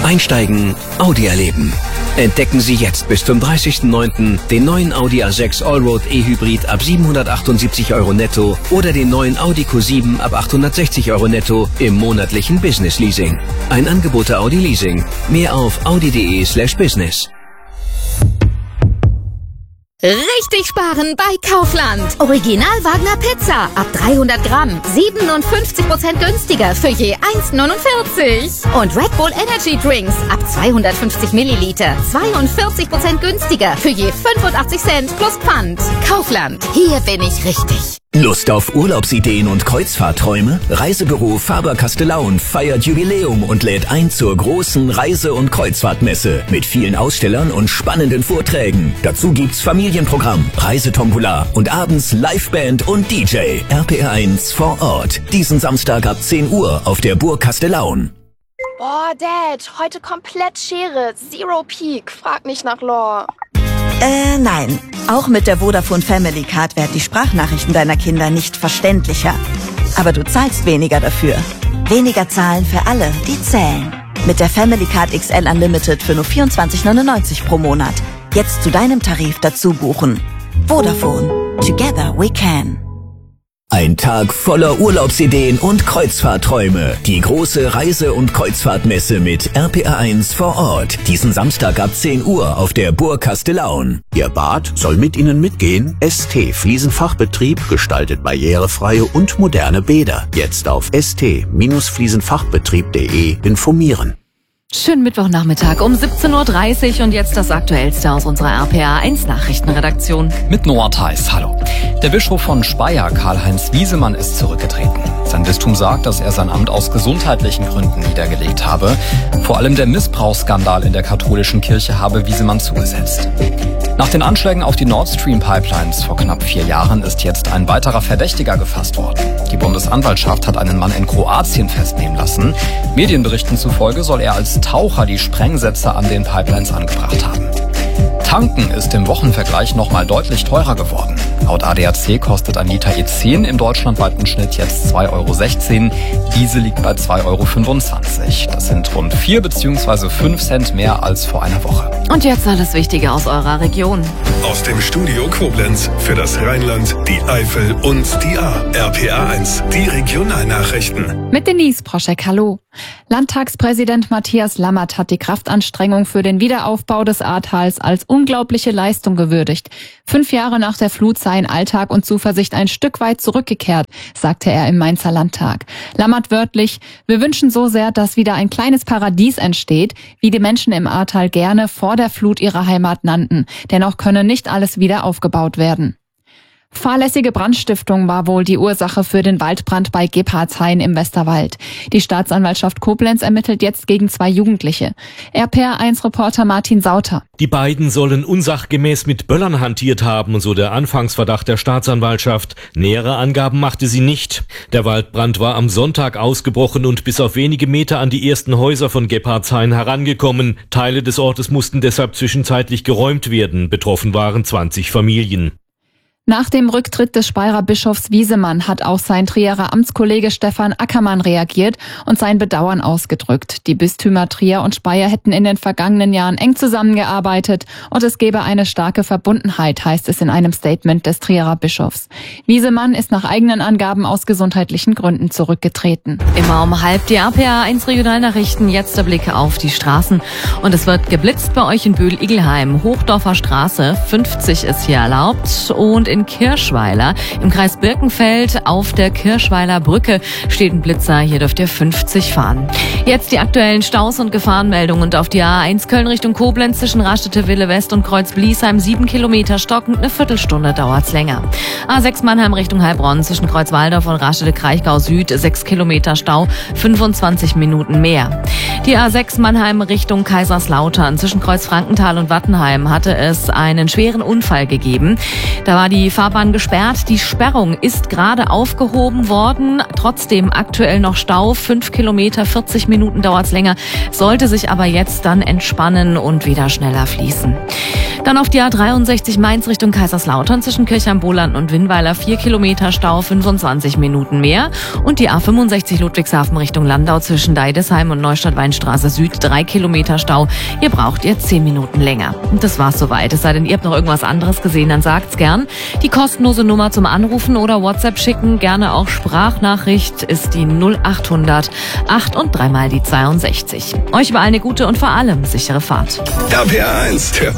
Einsteigen, Audi erleben. Entdecken Sie jetzt bis zum 30.09. den neuen Audi A6 Allroad E-Hybrid ab 778 € netto oder den neuen Audi Q7 ab 860 € netto im monatlichen Business Leasing. Ein Angebot der Audi Leasing. Mehr auf audi.de/business. Richtig sparen bei Kaufland. Original Wagner Pizza ab 300 Gramm. 57% günstiger für je 1,49. Und Red Bull Energy Drinks ab 250 Milliliter. 42% günstiger für je 85 Cent plus Pfand. Kaufland. Hier bin ich richtig. Lust auf Urlaubsideen und Kreuzfahrtträume? Reisebüro Faber-Castellaun feiert Jubiläum und lädt ein zur großen Reise- und Kreuzfahrtmesse mit vielen Ausstellern und spannenden Vorträgen. Dazu gibt's Familienprogramm, Reisetombola und abends Liveband und DJ. RPR1 vor Ort. Diesen Samstag ab 10 Uhr auf der Burg Castellaun. Boah, Dad, heute komplett Schere. Zero Peak. Frag nicht nach Lore. Nein. Auch mit der Vodafone Family Card werden die Sprachnachrichten deiner Kinder nicht verständlicher. Aber du zahlst weniger dafür. Weniger zahlen für alle, die zählen. Mit der Family Card XL Unlimited für nur 24,99 pro Monat. Jetzt zu deinem Tarif dazu buchen. Vodafone. Together we can. Ein Tag voller Urlaubsideen und Kreuzfahrtträume. Die große Reise- und Kreuzfahrtmesse mit RPR1 vor Ort. Diesen Samstag ab 10 Uhr auf der Burg Castellaun. Ihr Bad soll mit Ihnen mitgehen? ST Fliesenfachbetrieb gestaltet barrierefreie und moderne Bäder. Jetzt auf st-fliesenfachbetrieb.de informieren. Schönen Mittwochnachmittag um 17:30 Uhr und jetzt das Aktuellste aus unserer RPA1 Nachrichtenredaktion. Mit Noah Theis, hallo. Der Bischof von Speyer, Karl-Heinz Wiesemann, ist zurückgetreten. Sein Bistum sagt, dass er sein Amt aus gesundheitlichen Gründen niedergelegt habe. Vor allem der Missbrauchsskandal in der katholischen Kirche habe Wiesemann zugesetzt. Nach den Anschlägen auf die Nord Stream Pipelines vor knapp 4 Jahren ist jetzt ein weiterer Verdächtiger gefasst worden. Die Bundesanwaltschaft hat einen Mann in Kroatien festnehmen lassen. Medienberichten zufolge soll er als Taucher die Sprengsätze an den Pipelines angebracht haben. Tanken ist im Wochenvergleich nochmal deutlich teurer geworden. Laut ADAC kostet ein Liter E10 im deutschlandweiten Schnitt jetzt 2,16 €. Diesel liegt bei 2,25 €. Das sind rund 4 bzw. 5 Cent mehr als vor einer Woche. Und jetzt alles Wichtige aus eurer Region. Aus dem Studio Koblenz für das Rheinland, die Eifel und die Ahr. RPA1, die Regionalnachrichten. Mit Denise Proschek, hallo. Landtagspräsident Matthias Lammert hat die Kraftanstrengung für den Wiederaufbau des Ahrtals als unglaubliche Leistung gewürdigt. 5 Jahre nach der Flut seien Alltag und Zuversicht ein Stück weit zurückgekehrt, sagte er im Mainzer Landtag. Lammert wörtlich: Wir wünschen so sehr, dass wieder ein kleines Paradies entsteht, wie die Menschen im Ahrtal gerne vor der Flut ihre Heimat nannten. Dennoch könne nicht alles wieder aufgebaut werden. Fahrlässige Brandstiftung war wohl die Ursache für den Waldbrand bei Gebhardshain im Westerwald. Die Staatsanwaltschaft Koblenz ermittelt jetzt gegen 2 Jugendliche. RPR1-Reporter Martin Sauter. Die beiden sollen unsachgemäß mit Böllern hantiert haben, so der Anfangsverdacht der Staatsanwaltschaft. Nähere Angaben machte sie nicht. Der Waldbrand war am Sonntag ausgebrochen und bis auf wenige Meter an die ersten Häuser von Gebhardshain herangekommen. Teile des Ortes mussten deshalb zwischenzeitlich geräumt werden. Betroffen waren 20 Familien. Nach dem Rücktritt des Speyerer Bischofs Wiesemann hat auch sein Trierer Amtskollege Stefan Ackermann reagiert und sein Bedauern ausgedrückt. Die Bistümer Trier und Speyer hätten in den vergangenen Jahren eng zusammengearbeitet und es gebe eine starke Verbundenheit, heißt es in einem Statement des Trierer Bischofs. Wiesemann ist nach eigenen Angaben aus gesundheitlichen Gründen zurückgetreten. Immer um 12:30 die RPA1 Regionalnachrichten, jetzt der Blick auf die Straßen. Und es wird geblitzt bei euch in Bühl-Igelheim. Hochdorfer Straße, 50 ist hier erlaubt, und in Kirschweiler im Kreis Birkenfeld auf der Kirschweiler Brücke steht ein Blitzer. Hier dürft ihr 50 fahren. Jetzt die aktuellen Staus und Gefahrenmeldungen. Und auf die A1 Köln Richtung Koblenz zwischen Rastede-Wille West und Kreuz-Bliesheim 7 Kilometer stockend, eine Viertelstunde dauert's länger. A6 Mannheim Richtung Heilbronn zwischen Kreuzwaldorf und Rastede-Kraichgau Süd 6 Kilometer Stau, 25 Minuten mehr. Die A6 Mannheim Richtung Kaiserslautern zwischen Kreuz Frankenthal und Wattenheim hatte es einen schweren Unfall gegeben. Da war die die Fahrbahn gesperrt. Die Sperrung ist gerade aufgehoben worden. Trotzdem aktuell noch Stau. 5 Kilometer, 40 Minuten dauert's länger. Sollte sich aber jetzt dann entspannen und wieder schneller fließen. Dann auf die A63 Mainz Richtung Kaiserslautern zwischen Kirchheim-Boland und Winnweiler 4 Kilometer Stau, 25 Minuten mehr. Und die A65 Ludwigshafen Richtung Landau zwischen Deidesheim und Neustadt-Weinstraße Süd 3 Kilometer Stau. Ihr braucht jetzt 10 Minuten länger. Und das war's soweit. Es sei denn, ihr habt noch irgendwas anderes gesehen, dann sagt's gern. Die kostenlose Nummer zum Anrufen oder WhatsApp schicken, gerne auch Sprachnachricht, ist die 0800 8 und 3 mal die 62. Euch überall eine gute und vor allem sichere Fahrt. RPA 1, der